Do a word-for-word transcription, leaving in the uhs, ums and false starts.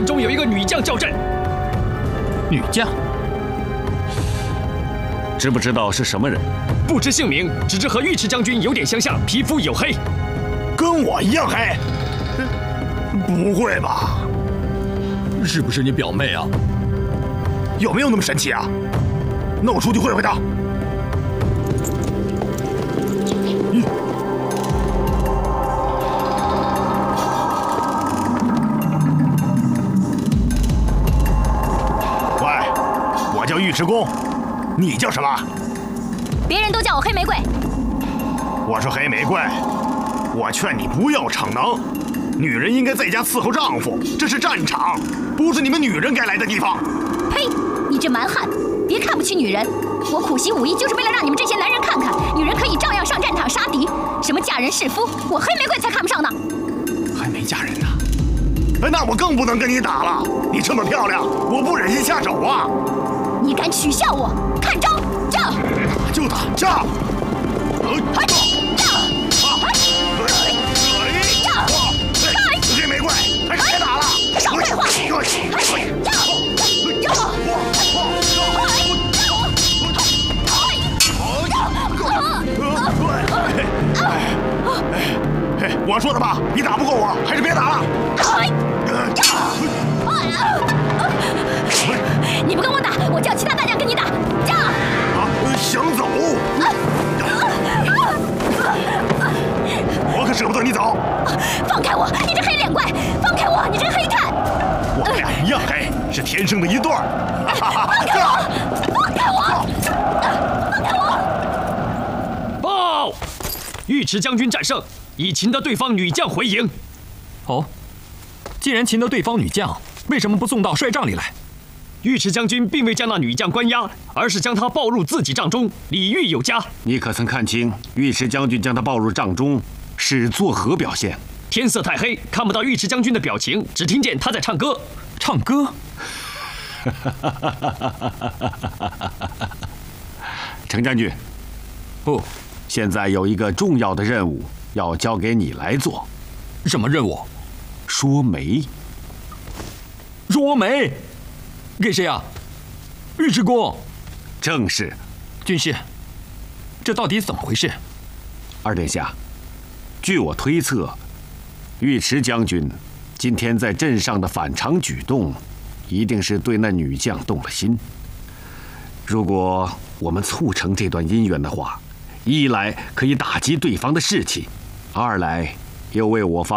阵中有一个女将叫阵。 女将？ 知不知道是什么人？ 不知姓名，只知和尉迟将军有点相像，皮肤黝黑。 跟我一样黑？不会吧？ 是不是你表妹啊？ 有没有那么神奇啊？那我出去会会她。嗯。喂，我叫尉迟恭，你叫什么？ 别人都叫我黑玫瑰。 我说黑玫瑰，我劝你不要逞能。女人应该在家伺候丈夫，这是战场，不是你们女人该来的地方。 呸！你这蛮汉，别看不起女人。我苦习武艺，就是为了让你们这些男人看看，女人可以照样上战场杀敌。什么嫁人是夫，我黑玫瑰才看不上呢。 还没嫁人呢。哎，那我更不能跟你打了。你这么漂亮，我不忍心下手啊。 你敢取笑我？看招！战！ 就打仗！ 打！ 黑玫瑰，还是别打了！ 少废话！我说的吧，你打不过我，还是别打了。你不跟我打，我叫其他大将跟你打。 啊，想走？我可舍不得你走！ 放开我，你这黑脸怪！放开我，你这个黑炭！ 我们俩一样黑，是天生的一对儿。 放开我！放开我！放开我！ 报！尉迟将军战胜，已擒得对方女将回营。 哦，既然擒得对方女将，为什么不送到帅帐里来？ 尉迟将军并未将那女将关押，而是将她抱入自己帐中，礼遇有加。 你可曾看清尉迟将军将她抱入帐中是作何表现？ 天色太黑，看不到尉迟将军的表情，只听见他在唱歌。 唱歌？ 程将军， 不， 现在有一个重要的任务要交给你来做。 什么任务？ 说媒。 说媒？给谁啊？尉迟恭。 正是。 军师，这到底怎么回事？ 二殿下，据我推测，尉迟将军今天在镇上的反常举动，一定是对那女将动了心。如果我们促成这段姻缘的话，一来可以打击对方的士气，二来又为我方